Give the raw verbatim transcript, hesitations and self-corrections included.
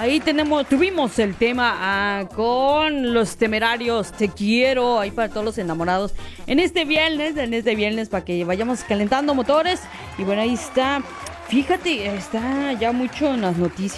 Ahí tenemos, tuvimos el tema ah, con los Temerarios, Te Quiero, ahí para todos los enamorados. En este viernes, en este viernes, para que vayamos calentando motores. Y bueno, ahí está. Fíjate, está ya mucho en las noticias.